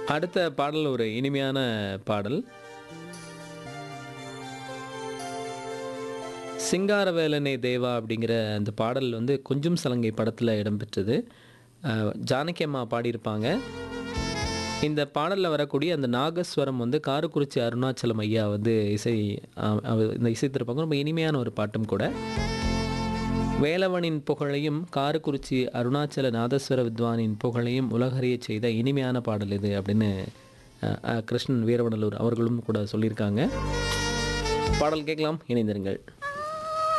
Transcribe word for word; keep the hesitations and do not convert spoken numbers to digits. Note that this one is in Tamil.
அடுத்த பாடல் ஒரு இனிமையான பாடல். சிங்காரவேலனே தேவா அப்படிங்கிற அந்த பாடல் வந்து கொஞ்சம் சலங்கை படத்தில் இடம்பெற்றது. அ ஜானகி அம்மா பாடியிருப்பாங்க. இந்த பாடலில் வரக்கூடிய அந்த நாகஸ்வரம் வந்து காரக்குறிச்சி அருணாச்சலம் ஐயா வந்து இசை அ அவ இந்த இசைத்திருப்பாங்க. ரொம்ப இனிமையான ஒரு பாட்டும் கூட. வேலவனின் புகழையும் காரக்குறிச்சி அருணாச்சல நாதஸ்வர வித்வானின் புகழையும் உலகறியச் செய்த இனிமையான பாடல் இது அப்படின்னு அ அ கிருஷ்ணன் வீரவனலூர் அவர்களும் கூட சொல்லியிருக்காங்க. பாடல் கேட்கலாம், இணைந்திருங்கள்.